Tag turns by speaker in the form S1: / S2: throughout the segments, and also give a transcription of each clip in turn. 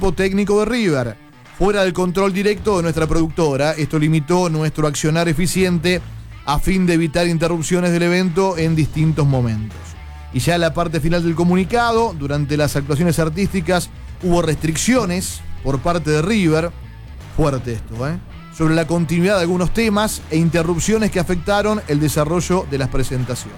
S1: equipo técnico de River, fuera del control directo de nuestra productora. Esto limitó nuestro accionar eficiente a fin de evitar interrupciones del evento en distintos momentos. Y ya en la parte final del comunicado, durante las actuaciones artísticas, hubo restricciones por parte de River, fuerte esto, sobre la continuidad de algunos temas e interrupciones que afectaron el desarrollo de las presentaciones.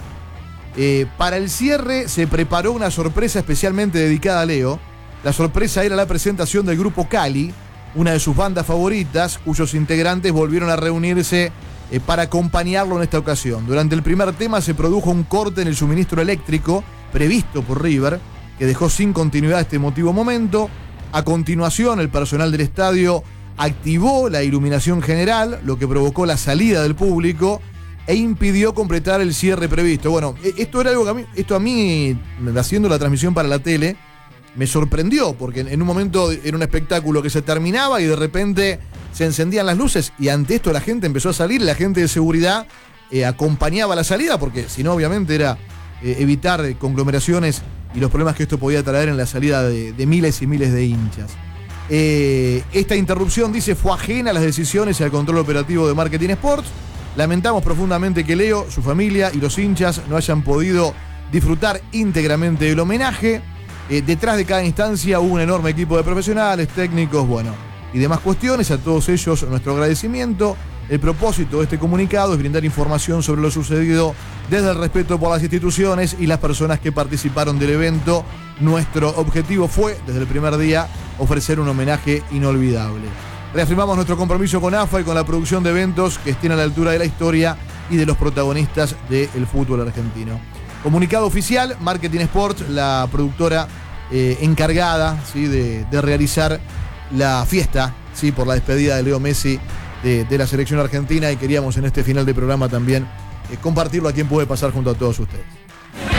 S1: Para el cierre se preparó una sorpresa especialmente dedicada a Leo. La sorpresa era la presentación del grupo Cali, una de sus bandas favoritas, cuyos integrantes volvieron a reunirse para acompañarlo en esta ocasión. Durante el primer tema se produjo un corte en el suministro eléctrico previsto por River, que dejó sin continuidad este emotivo momento. A continuación, el personal del estadio activó la iluminación general, lo que provocó la salida del público e impidió completar el cierre previsto. Bueno, esto era algo que a mí, haciendo la transmisión para la tele, me sorprendió, porque en un momento era un espectáculo que se terminaba y de repente se encendían las luces, y ante esto la gente empezó a salir, la gente de seguridad acompañaba la salida, porque si no, obviamente era evitar conglomeraciones y los problemas que esto podía traer en la salida de miles y miles de hinchas. Esta interrupción, dice, fue ajena a las decisiones y al control operativo de Marketing Sports. Lamentamos profundamente que Leo, su familia y los hinchas no hayan podido disfrutar íntegramente del homenaje. Detrás de cada instancia hubo un enorme equipo de profesionales, técnicos, y demás cuestiones. A todos ellos nuestro agradecimiento. El propósito de este comunicado es brindar información sobre lo sucedido desde el respeto por las instituciones y las personas que participaron del evento. Nuestro objetivo fue, desde el primer día, ofrecer un homenaje inolvidable. Reafirmamos nuestro compromiso con AFA y con la producción de eventos que estén a la altura de la historia y de los protagonistas del fútbol argentino. Comunicado oficial, Marketing Sports, la productora encargada, ¿sí?, de realizar la fiesta, ¿sí?, por la despedida de Leo Messi de la selección argentina, y queríamos en este final de programa también compartirlo a quien puede pasar junto a todos ustedes.